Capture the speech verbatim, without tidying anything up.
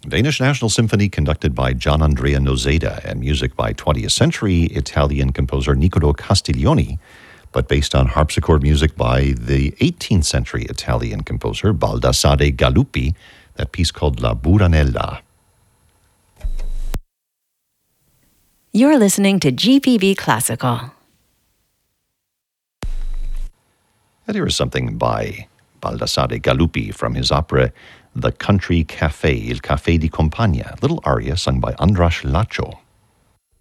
Danish National Symphony conducted by Gian Andrea Nozeda and music by twentieth century Italian composer Niccolò Castiglioni, but based on harpsichord music by the eighteenth century Italian composer Baldassare Galuppi, that piece called La Buranella. You're listening to G P B Classical. And here is something by Baldassare Galuppi from his opera The Country Café, Il Café di Compagnia, little aria sung by Andras Lacho.